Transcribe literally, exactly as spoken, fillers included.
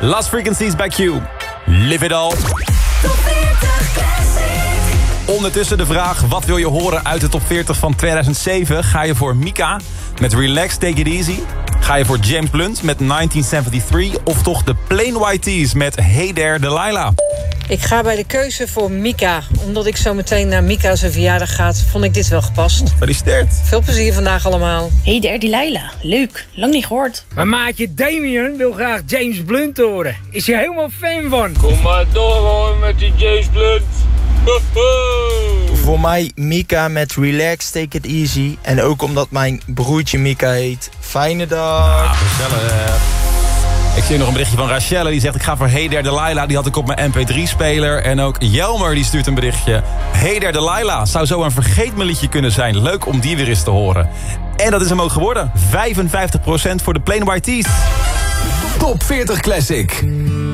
Last Frequencies by Q. Live it all. Ondertussen de vraag, wat wil je horen uit de top veertig van tweeduizend zeven? Ga je voor Mika met Relax, Take It Easy? Ga je voor James Blunt met negentien zevenenzeventig? Of toch de Plain White T's met Hey There Delilah? Ik ga bij de keuze voor Mika. Omdat ik zo meteen naar Mika zijn verjaardag ga, vond ik dit wel gepast. Gefeliciteerd. Veel plezier vandaag allemaal. Hey there, Delilah. Leuk. Lang niet gehoord. Mijn maatje Damien wil graag James Blunt horen. Is hij helemaal fan van. Kom maar door hoor met die James Blunt. Voor mij Mika met Relax, Take It Easy. En ook omdat mijn broertje Mika heet. Fijne dag. Ah, gezellig. Ik zie nog een berichtje van Rachelle. Die zegt, ik ga voor Hey There Delilah. Die had ik op mijn M P drie speler. En ook Jelmer die stuurt een berichtje. Hey There Delilah. Zou zo een vergeetmeliedje kunnen zijn. Leuk om die weer eens te horen. En dat is hem ook geworden. vijfenvijftig procent voor de Plain White T's. Top veertig Classic.